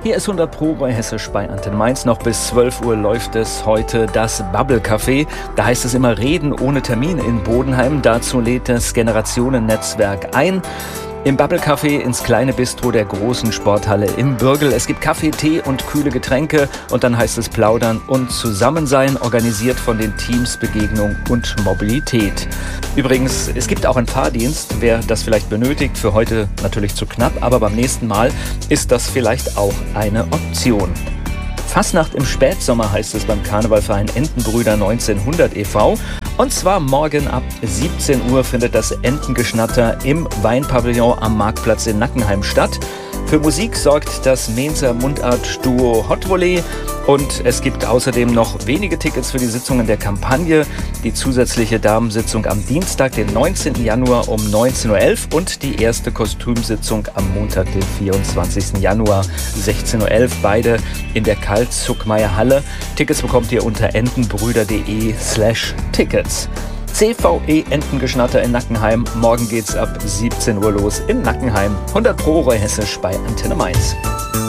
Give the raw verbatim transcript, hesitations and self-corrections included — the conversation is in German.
Hier ist hundert Pro bei Hessisch bei Antenne Mainz. Noch bis zwölf Uhr läuft es heute das Bubble Café. Da heißt es immer Reden ohne Termin in Bodenheim. Dazu lädt das Generationennetzwerk ein. Im Bubble Café ins kleine Bistro der großen Sporthalle im Bürgel. Es gibt Kaffee, Tee und kühle Getränke und dann heißt es Plaudern und Zusammensein, organisiert von den Teams Begegnung und Mobilität. Übrigens, es gibt auch einen Fahrdienst, wer das vielleicht benötigt, für heute natürlich zu knapp, aber beim nächsten Mal ist das vielleicht auch eine Option. Fastnacht im Spätsommer heißt es beim Karnevalverein Entenbrüder neunzehnhundert e V. Und zwar morgen ab siebzehn Uhr findet das Entengeschnatter im Weinpavillon am Marktplatz in Nackenheim statt. Für Musik sorgt das Mainzer Mundart-Duo Hot Volley und es gibt außerdem noch wenige Tickets für die Sitzungen der Kampagne. Die zusätzliche Damensitzung am Dienstag, den neunzehnten Januar um neunzehn Uhr elf und die erste Kostümsitzung am Montag, den vierundzwanzigsten Januar sechzehn Uhr elf. Beide in der Karl-Zuckmayer Halle. Tickets bekommt ihr unter entenbrüder.de slash Tickets. C V E Entengeschnatter in Nackenheim. Morgen geht's ab siebzehn Uhr los in Nackenheim. hundert Pro Hessisch bei Antenne Mainz.